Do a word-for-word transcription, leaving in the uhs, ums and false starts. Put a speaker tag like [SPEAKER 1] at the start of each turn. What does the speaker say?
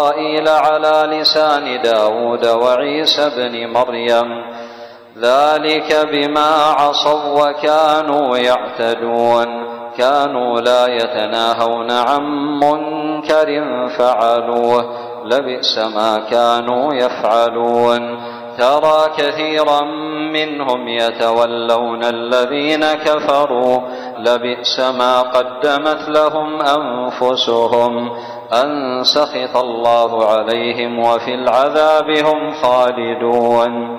[SPEAKER 1] إسرائيل على لسان داود وعيسى بن مريم ذلك بما عصوا وكانوا يعتدون كانوا لا يتناهون عن منكر فعلوه لبئس ما كانوا يفعلون ترى كثيرا منهم يتولون الذين كفروا لبئس ما قدمت لهم أنفسهم أن سخط الله عليهم وفي العذاب هم خالدون